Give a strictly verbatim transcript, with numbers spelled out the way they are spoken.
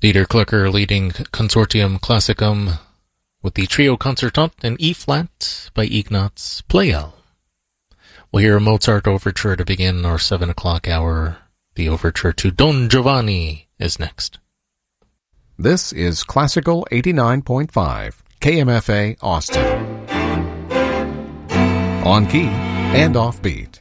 Dieter Klucker leading Consortium Classicum with the Trio Concertante in E-flat by Ignaz Pleyel. We'll hear a Mozart overture to begin our seven o'clock hour. The overture to Don Giovanni is next. This is Classical eighty-nine point five, K M F A Austin. On key and off beat.